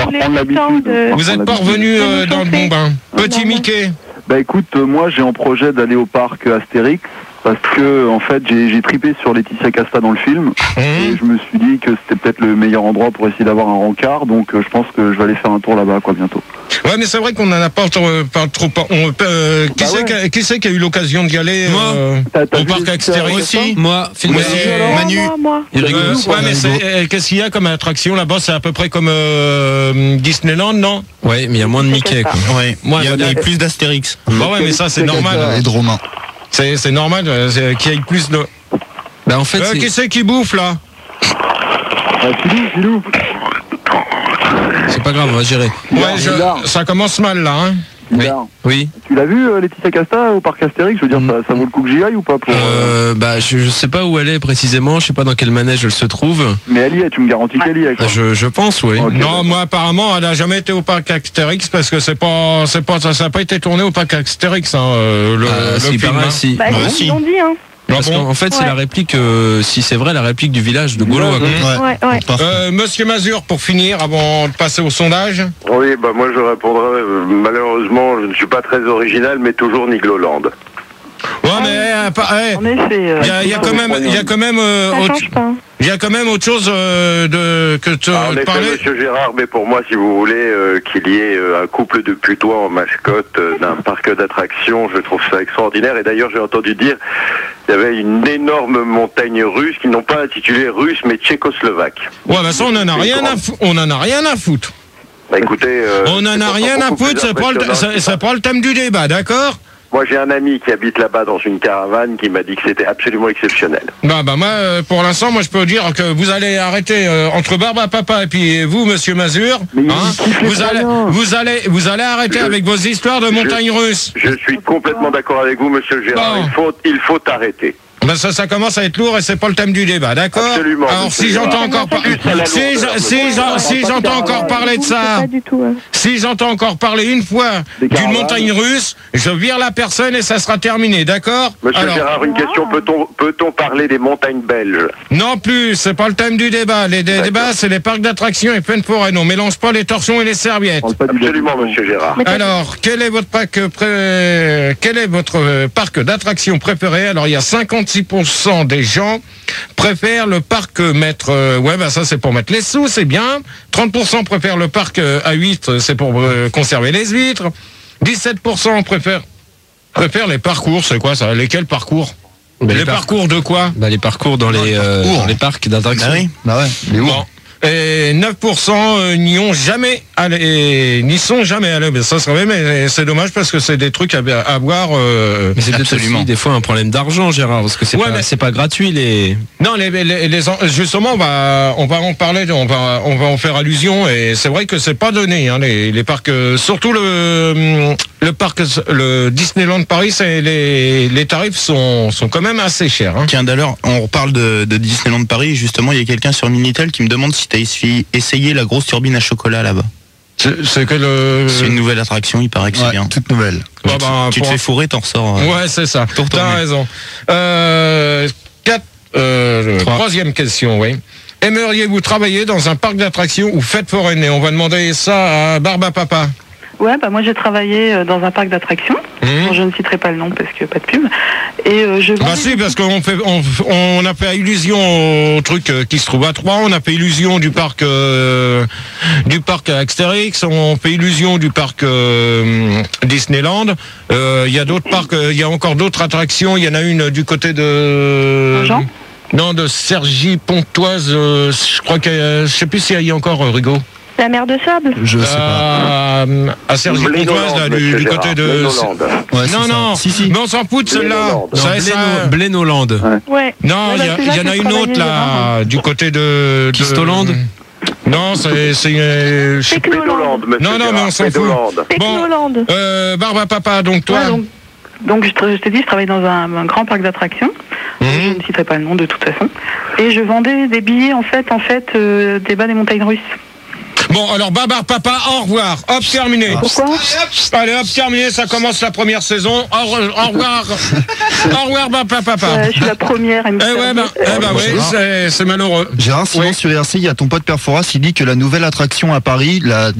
reprendre l'habitude. Vous êtes pas revenu dans le bon bain. Petit Mickey. Bah écoute, moi j'ai en projet d'aller au parc Astérix. Parce que en fait j'ai tripé sur Laetitia Casta dans le film et je me suis dit que c'était peut-être le meilleur endroit pour essayer d'avoir un rencard, donc je pense que je vais aller faire un tour là-bas bientôt. Ouais, mais c'est vrai qu'on en a pas trop. Qui c'est qui a eu l'occasion d'y aller au parc Astérix aussi? Moi, Manu. Moi. Ouais, mais qu'est-ce qu'il y a comme attraction là-bas? C'est à peu près comme Disneyland, non? Ouais, mais il y a moins de Mickey, quoi. Ouais. Il y a plus d'Astérix. Bah ouais, mais ça c'est normal. Et de Romain. C'est normal qu'il y ait plus de. Bah en fait, qui c'est qui bouffe là? Filou. C'est pas grave, on va gérer. Ouais, ça commence mal là, hein. Oui. Tu l'as vu Laetitia Casta au parc Astérix? Je veux dire, ça vaut le coup que j'y aille ou pas pour, Bah je sais pas où elle est précisément, je sais pas dans quel manège elle se trouve. Mais elle y est, tu me garantis qu'elle y est, quoi. Je pense, oui. Okay, non, moi apparemment elle a jamais été au parc Astérix parce que ça n'a pas été tourné au parc Astérix, hein, le film. Si. Bah, ils l'ont dit, hein. Parce qu'en fait, c'est la réplique, si c'est vrai, la réplique du village de Golo. Ouais. Monsieur Mazur, pour finir, avant de passer au sondage. Oui, bah moi je répondrai, malheureusement, je ne suis pas très original, mais toujours Nigloland. Ouais, mais en effet, il y a quand même autre chose que de parler. Monsieur Gérard, mais pour moi, si vous voulez qu'il y ait un couple de putois en mascotte d'un parc d'attractions, je trouve ça extraordinaire. Et d'ailleurs, j'ai entendu dire qu'il y avait une énorme montagne russe qu'ils n'ont pas intitulée russe, mais tchécoslovaque. Ouais, bah ça, on en a rien à foutre. Bah écoutez, on en a rien à foutre. C'est pas le thème du débat, d'accord? Moi, j'ai un ami qui habite là-bas dans une caravane qui m'a dit que c'était absolument exceptionnel. Bah moi, pour l'instant, moi, je peux dire que vous allez arrêter entre Barba Papa et puis vous, Monsieur Mazur. Vous allez arrêter avec vos histoires de montagnes russes. Je suis complètement d'accord avec vous, Monsieur Gérard. Bon. Il faut arrêter. Ben ça commence à être lourd et c'est pas le thème du débat, d'accord? Absolument. Alors si j'entends encore parler de ça, si j'entends encore parler une fois d'une montagne russe, je vire la personne et ça sera terminé, d'accord? Monsieur Gérard, une question, peut-on parler des montagnes belges? Non plus, c'est pas le thème du débat. Les débats, c'est les parcs d'attractions et plein de forêts. On mélange pas les torchons et les serviettes. Absolument, Monsieur Gérard. Alors, quel est votre parc d'attractions préféré? Alors, il y a 56% des gens préfèrent le parc mettre... ça c'est pour mettre les sous, c'est bien. 30% préfèrent le parc à huîtres, c'est pour conserver les huîtres. 17% préfèrent les parcours, c'est quoi ça? Lesquels parcours? Les parcours de quoi? Les parcours dans les parcs d'attractions. Les et 9% n'y sont jamais allés. Mais ça serait mais c'est dommage parce que c'est des trucs à voir. Mais c'est peut-être aussi des fois un problème d'argent, Gérard, parce que c'est pas gratuit les. Non, justement, on va en parler, on va en faire allusion et c'est vrai que c'est pas donné, hein, les parcs, surtout le parc, le Disneyland Paris, les tarifs sont quand même assez chers. Hein. Tiens, d'ailleurs, on reparle de Disneyland Paris. Justement, il y a quelqu'un sur Minitel qui me demande si t'as essayé la grosse turbine à chocolat là-bas. C'est une nouvelle attraction, il paraît que c'est bien. Toute nouvelle. Tu te fais fourrer, t'en ressors. Ouais, c'est ça. T'as raison. Troisième question, oui. Aimeriez-vous travailler dans un parc d'attractions ou fête foraine? Et on va demander ça à Barba Papa. Ouais, moi j'ai travaillé dans un parc d'attractions. Bon, je ne citerai pas le nom parce que pas de pub. Et parce qu'on a fait allusion au truc qui se trouve à Troyes, on a fait illusion du parc Astérix, on fait illusion du parc Disneyland. Il y a d'autres parcs, il y a encore d'autres attractions. Il y en a une du côté de Jean. Non, de Cergy-Pontoise. Je crois que je sais plus s'il y a encore Rigaud. La mer de sable? Je sais pas. À Cergy-Pontoise, là, du côté de... Non. Mais on s'en fout de celle-là. Blénoland. Ouais. Non, il y en a une autre, là, du côté de... Kistoland. Non, c'est Technoland. Non, mais on s'en fout. Technoland. Barba Papa, donc toi... Donc je t'ai dit, je travaille dans un grand parc d'attractions. Je ne citerai pas le nom de toute façon. Et je vendais des billets, en fait, des bas des montagnes russes. Bon, alors Barba Papa, au revoir. Hop, terminé. Pourquoi? Allez, hop, terminé, ça commence la première saison. Au revoir. Au revoir, Barba Papa. Je suis la première à me c'est malheureux. Gérard, sinon sur RC, il y a ton pote Perforas, il dit que la nouvelle attraction à Paris, la